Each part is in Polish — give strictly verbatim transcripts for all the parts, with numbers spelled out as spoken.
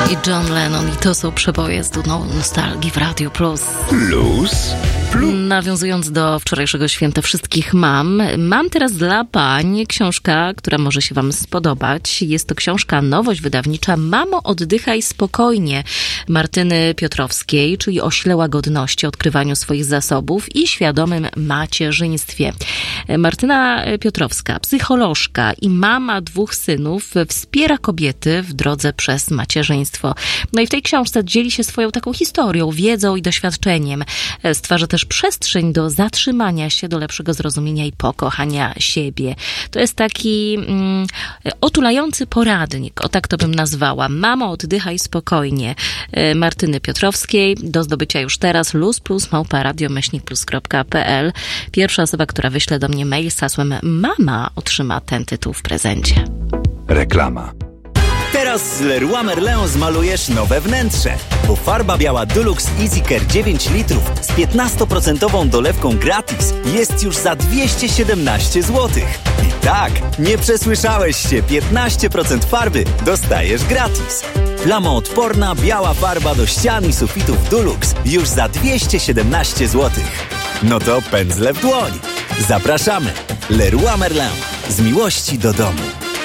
i John Lennon i to są przeboje z Duną Nostalgii w Radio Plus. Plus? Plus? Nawiązując do wczorajszego święta wszystkich mam, mam teraz dla pań książka, która może się wam spodobać. Jest to książka, nowość wydawnicza Mamo, oddychaj spokojnie Martyny Piotrowskiej, czyli o sile łagodności, odkrywaniu swoich zasobów i świadomym macierzyństwie. Martyna Piotrowska, psycholożka i mama dwóch synów, wspiera kobiety w drodze przez macierzyństwo. No i w tej książce dzieli się swoją taką historią, wiedzą i doświadczeniem. Stwarza też przestrzeń do zatrzymania się, do lepszego zrozumienia i pokochania siebie. To jest taki mm, otulający poradnik, o tak to bym nazwała. Mamo, oddychaj spokojnie Martyny Piotrowskiej. Do zdobycia już teraz luz plus małpa radio myślnik plus kropka p l. Pierwsza osoba, która wyśle do mnie mail z hasłem mama, otrzyma ten tytuł w prezencie. Reklama. Teraz z Leroy Merlin zmalujesz nowe wnętrze, bo farba biała Dulux Easy Care dziewięć litrów z piętnastoprocentową dolewką gratis jest już za dwieście siedemnaście złotych. I tak, nie przesłyszałeś się, piętnaście procent farby dostajesz gratis. Plamoodporna biała farba do ścian i sufitów Dulux już za dwieście siedemnaście złotych. No to pędzle w dłoń. Zapraszamy. Leroy Merlin. Z miłości do domu.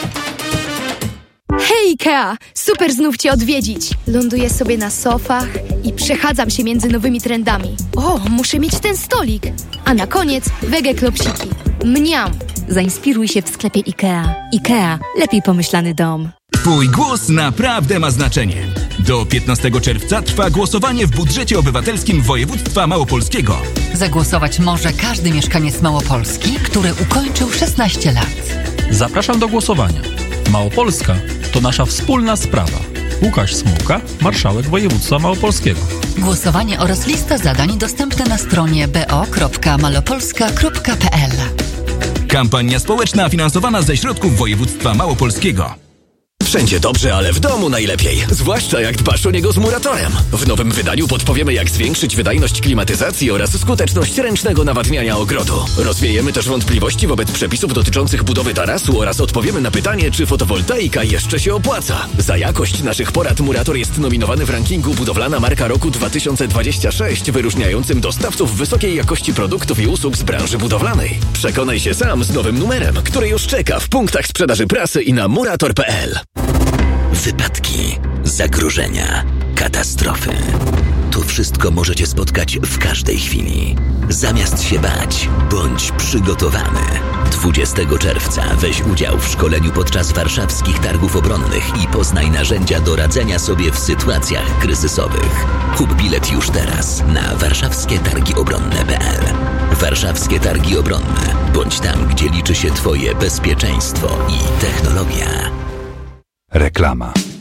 Hej Ikea! Super znów Cię odwiedzić! Ląduję sobie na sofach i przechadzam się między nowymi trendami. O, muszę mieć ten stolik! A na koniec wege klopsiki. Mniam! Zainspiruj się w sklepie Ikea. Ikea. Lepiej pomyślany dom. Twój głos naprawdę ma znaczenie. Do piętnastego czerwca trwa głosowanie w budżecie obywatelskim województwa małopolskiego. Zagłosować może każdy mieszkaniec Małopolski, który ukończył szesnaście lat. Zapraszam do głosowania. Małopolska to nasza wspólna sprawa. Łukasz Smułka, marszałek województwa małopolskiego. Głosowanie oraz lista zadań dostępne na stronie b o kropka malopolska kropka p l. Kampania społeczna finansowana ze środków województwa małopolskiego. Wszędzie dobrze, ale w domu najlepiej. Zwłaszcza jak dbasz o niego z Muratorem. W nowym wydaniu podpowiemy, jak zwiększyć wydajność klimatyzacji oraz skuteczność ręcznego nawadniania ogrodu. Rozwiejemy też wątpliwości wobec przepisów dotyczących budowy tarasu oraz odpowiemy na pytanie, czy fotowoltaika jeszcze się opłaca. Za jakość naszych porad Murator jest nominowany w rankingu Budowlana Marka Roku dwa tysiące dwudziestego szóstego, wyróżniającym dostawców wysokiej jakości produktów i usług z branży budowlanej. Przekonaj się sam z nowym numerem, który już czeka w punktach sprzedaży prasy i na murator kropka p l. Wypadki, zagrożenia, katastrofy. To wszystko możecie spotkać w każdej chwili. Zamiast się bać, bądź przygotowany. dwudziestego czerwca weź udział w szkoleniu podczas warszawskich targów obronnych i poznaj narzędzia do radzenia sobie w sytuacjach kryzysowych. Kup bilet już teraz na warszawskie targi obronne kropka p l. Warszawskie Targi Obronne. Bądź tam, gdzie liczy się Twoje bezpieczeństwo i technologia. Reklama.